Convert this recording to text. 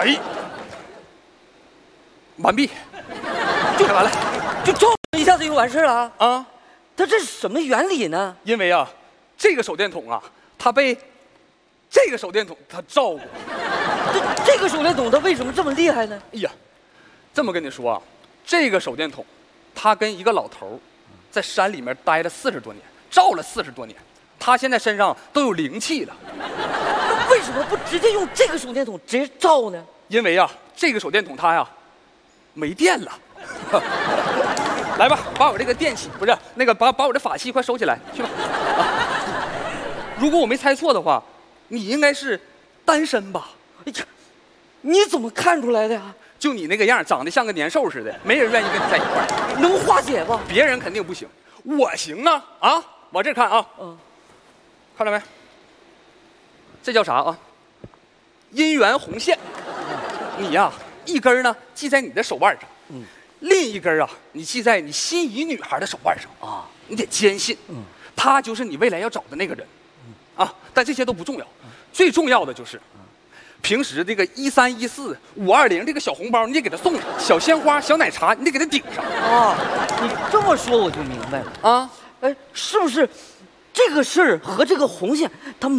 哎，完毕， 就开完了就这么一下子就完事了啊？ 啊！ 它这是什么原理呢？ 因为啊，这个手电筒啊，它被这个手电筒它照过。 这个手电筒它为什么这么厉害呢？ 哎呀，这么跟你说啊，这个手电筒，他跟一个老头在山里面待了40多年，照了40多年，他现在身上都有灵气了。 那为什么不直接用这个手电筒直接照呢？ 因为啊，这个手电筒它呀没电了。来吧，把我这个电器不是那个把我这法器快收起来去吧。如果我没猜错的话，你应该是单身吧？ 哎呀，你怎么看出来的呀？ 就你那个样，长得像个年兽似的，没人愿意跟你在一块儿。 能化解吧？ 别人肯定不行，我行啊！啊，往这看啊，看到没？这叫啥啊？姻缘红线。你呀，一根呢系在你的手腕上，另一根啊，你系在你心仪女孩的手腕上啊。你得坚信，她就是你未来要找的那个人，啊。但这些都不重要，最重要的就是。平时这个1314、520这个小红包，你得给他送上；小鲜花、小奶茶，你得给他顶上。 啊，你这么说我就明白了啊。哎，是不是这个事儿和这个红线它